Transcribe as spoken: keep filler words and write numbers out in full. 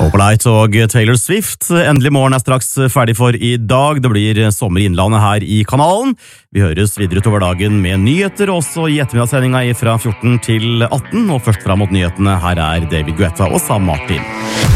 Opalite og Taylor Swift. Endelig morgen er straks ferdig for i dag. Det blir sommer i innlandet her i kanalen. Vi høres videre utover dagen med nyheter, også i ettermiddagssendinga fra fjorten til atten. Og først fram mot nyhetene, her er David Guetta og Sam Martin.